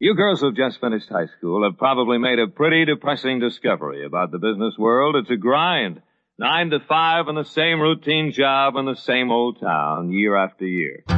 You girls who've just finished high school have probably made a pretty depressing discovery about the business world. It's a grind. 9 to 5 and the same routine job in the same old town year after year.